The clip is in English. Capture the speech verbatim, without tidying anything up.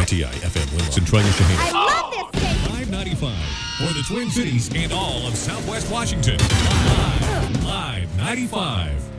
T I F M Willow. Centralia Shaheen. I love this station. five ninety-five for the Twin Cities and all of Southwest Washington. Live, Live ninety-five.